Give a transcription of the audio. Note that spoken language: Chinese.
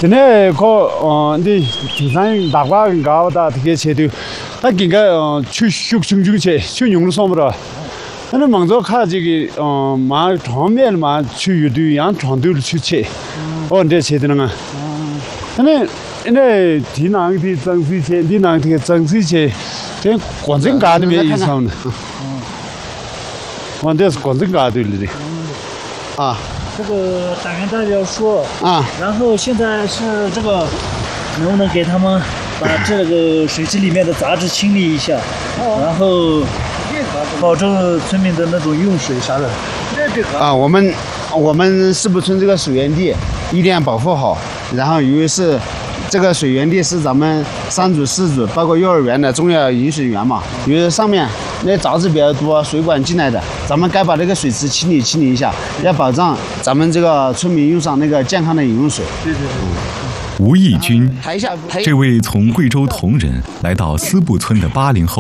现在你地上大瓜很高的这个车头，他应该去修去，去用了什么的？那忙着看这个马床面嘛，去一堆羊床头去切，这车头呢？那地囊的整水车，地囊的整水车，这广州街里面有上的。这是广州街队里的。啊。 这个党员代表说啊，然后现在是这个，能不能给他们把这个水池里面的杂质清理一下，然后保证村民的那种用水啥的。 啊，我们四部村这个水源地一定要保护好，然后由于是这个水源地是咱们3组4组，包括幼儿园的重要饮水源嘛，因为上面那杂质比较多，水管进来的，咱们该把那个水池清理一下，要保障咱们这个村民用上那个健康的饮用水。对。 吴义军，这位从贵州铜仁来到司部村的80后。